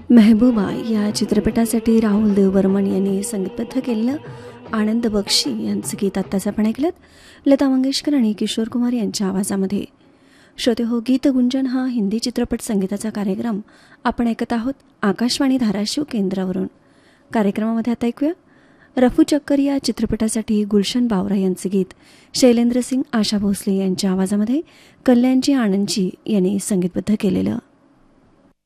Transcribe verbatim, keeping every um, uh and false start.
मेहबूबा या चित्रपटासाठी राहुल देव बर्मन यांनी संगीतबद्ध केलेलं आनंद बक्षी यांचं गीत आत्ताच आपण ऐकलं लता मंगेशकर आणि किशोर कुमार यांच्या आवाजामध्ये. श्रोते हो, गीत गुंजन हा हिंदी चित्रपट संगीताचा कार्यक्रम आपण ऐकत आहोत आकाशवाणी धाराशिव केंद्रावरून. कार्यक्रमामध्ये आता ऐकूया रफू चक्कर या चित्रपटासाठी गुलशन बावरा यांचे गीत शैलेंद्र सिंग आशा भोसले यांच्या आवाजामध्ये कल्याणजी आनंदजी यांनी संगीतबद्ध केलेलं.